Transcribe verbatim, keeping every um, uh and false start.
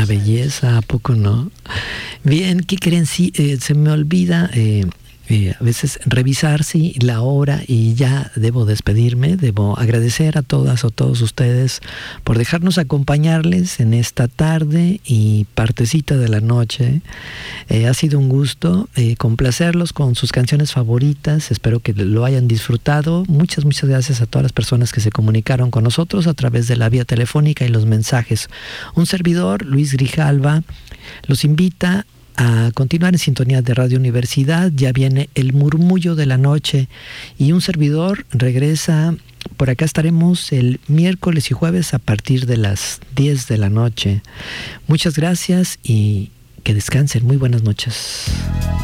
belleza, ¿a poco no? Bien, ¿qué creen? Sí, eh, se me olvida eh, eh, a veces revisar sí, la hora y ya debo despedirme. Debo agradecer a todas o todos ustedes por dejarnos acompañarles en esta tarde y partecita de la noche. Eh, ha sido un gusto eh, complacerlos con sus canciones favoritas. Espero que lo hayan disfrutado. Muchas, muchas gracias a todas las personas que se comunicaron con nosotros a través de la vía telefónica y los mensajes. Un servidor, Luis Grijalva, los invita a continuar en sintonía de Radio Universidad. Ya viene El Murmullo de la Noche y un servidor regresa. Por acá estaremos el miércoles y jueves a partir de las diez de la noche. Muchas gracias y que descansen. Muy buenas noches.